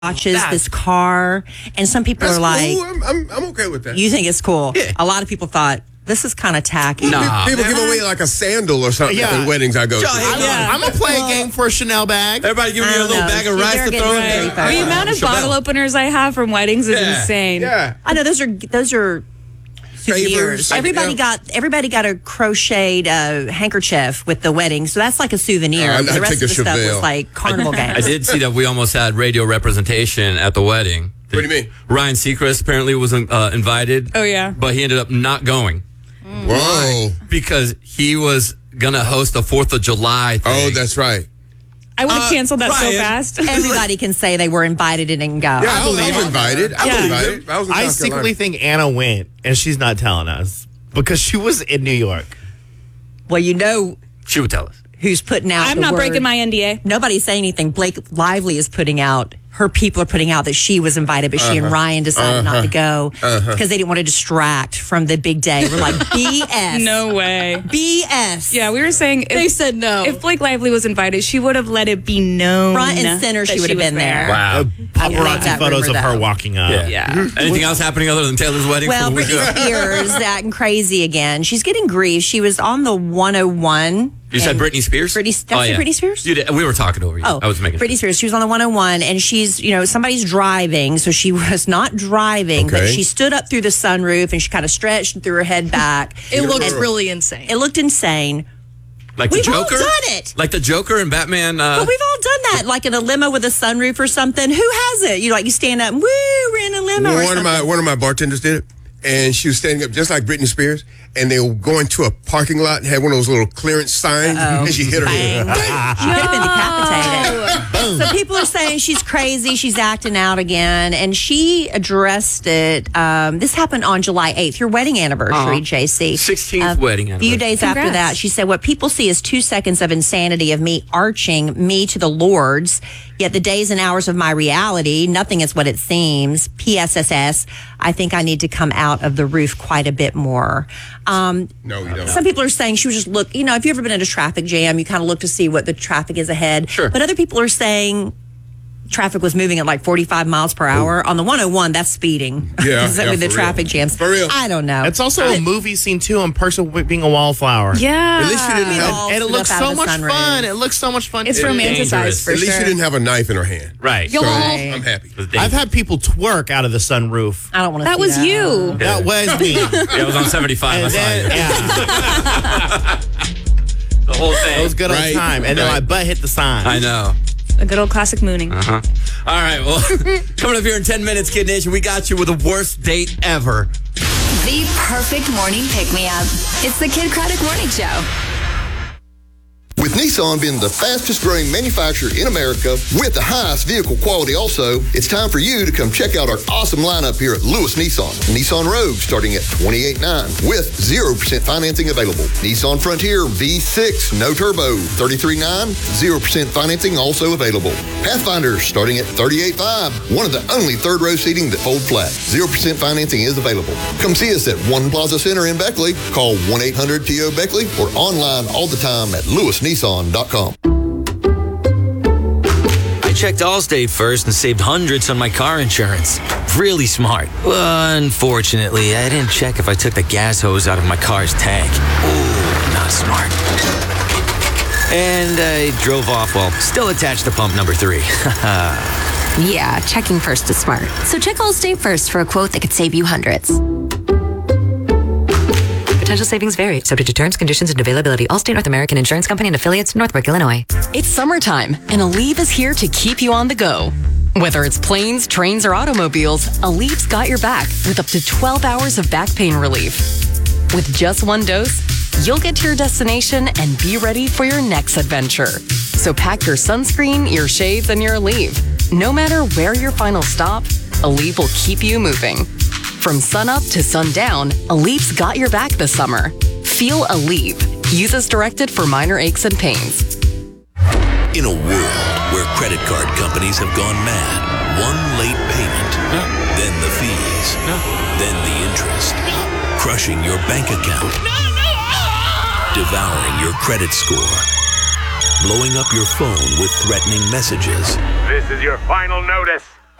watches this car, and some people are like, cool. I'm okay with that. You think it's cool? Yeah. A lot of people thought this is kind of tacky. People give away like a sandal or something at weddings I go to. I'm gonna play a game for a Chanel bag. Everybody give me a little bag of rice to throw in. The amount of bottle openers I have from weddings is insane. Yeah, I know those are souvenirs. Everybody got a crocheted handkerchief with the wedding, so that's like a souvenir. The rest of the stuff was like carnival games. I did see that we almost had radio representation at the wedding. What do you mean? Ryan Seacrest apparently was invited. Oh, yeah. But he ended up not going. Whoa. Because he was going to host the 4th of July thing. Oh, that's right. I would have canceled that so fast. Everybody can say they were invited and didn't go. Yeah, I was invited. I secretly think Anna went, and she's not telling us because she was in New York. Well, you know, she would tell us who's putting out. I'm the not word. breaking my NDA. Nobody's saying anything. Blake Lively is putting out. Her people are putting out that she was invited, but she and Ryan decided not to go because they didn't want to distract from the big day. We're like, BS. No way. BS. Yeah, we were saying they said no. If Blake Lively was invited, she would have let it be known. Front and center, she would have been there. Wow. Paparazzi photos of her walking up. Yeah. Anything else happening other than Taylor's wedding? Well, Britney Spears acting crazy again. She's getting grief. She was on the 101. You said Britney Spears? Did I say Britney Spears? You did. We were talking over you. Oh, I was making Britney Spears. She was on the 101, and she's, somebody's driving, so she was not driving, but she stood up through the sunroof, and she kind of stretched and threw her head back. It looked really insane. It looked insane. Like the We've Joker? all done it. Like the Joker and Batman. But we've all done that, like in a limo with a sunroof or something. Who has it? You stand up, and, woo, we're in a limo or something. One of my bartenders did it, and she was standing up just like Britney Spears, and they were going to a parking lot and had one of those little clearance signs, and she hit her head. She could have been decapitated. So people are saying she's crazy, she's acting out again, and she addressed it. This happened on July 8th, your wedding anniversary, JC. 16th wedding anniversary. A few days after that, she said, what people see is 2 seconds of insanity of me arching me to the Lords, yet the days and hours of my reality, nothing is what it seems. PSSS, I think I need to come out of the roof quite a bit more. No, you don't. Some people are saying she was just if you've ever been in a traffic jam, you kind of look to see what the traffic is ahead. Sure. But other people are saying traffic was moving at like 45 miles per hour. On the 101, that's speeding. Yeah. With the traffic jams. For real. I don't know. It's also a movie scene, too, on Person being a wallflower. Yeah. At least she didn't have... And it looks so much fun. It looks so much fun. It's romanticized for At least sure. she didn't have a knife in her hand. Right. So I'm happy. I've had people twerk out of the sunroof. I don't want to That was you. That was me. Yeah, it was on 75. And then, The whole thing. it was good old time. And then my butt hit the sign. I know. A good old classic mooning. All right, well, coming up here in 10 minutes, Kid Nation, we got you with the worst date ever. The perfect morning pick-me-up. It's the Kid Craddock Morning Show. With Nissan being the fastest growing manufacturer in America with the highest vehicle quality also, it's time for you to come check out our awesome lineup here at Lewis Nissan. Nissan Rogue starting at $28,900 with 0% financing available. Nissan Frontier V6 no turbo, $33,900, 0% financing also available. Pathfinder starting at $38,500, one of the only third row seating that fold flat. 0% financing is available. Come see us at One Plaza Center in Beckley. Call 1-800-TO-BECKLEY or online all the time at LewisNissan.com. I checked Allstate first and saved hundreds on my car insurance. Really smart. Unfortunately, I didn't check if I took the gas hose out of my car's tank. Ooh, not smart. And I drove off while still attached to pump number 3. Yeah, checking first is smart. So check Allstate first for a quote that could save you hundreds. Potential savings vary, subject to terms, conditions, and availability. Allstate North American Insurance Company and affiliates, Northbrook, Illinois. It's summertime, and Aleve is here to keep you on the go. Whether it's planes, trains, or automobiles, Aleve's got your back with up to 12 hours of back pain relief. With just one dose, you'll get to your destination and be ready for your next adventure. So pack your sunscreen, your shades, and your Aleve. No matter where your final stop, Aleve will keep you moving. From sunup to sundown, Aleve's got your back this summer. Feel Aleve. Use as directed for minor aches and pains. In a world where credit card companies have gone mad, one late payment, then the fees, then the interest, crushing your bank account, devouring your credit score, blowing up your phone with threatening messages. This is your final notice.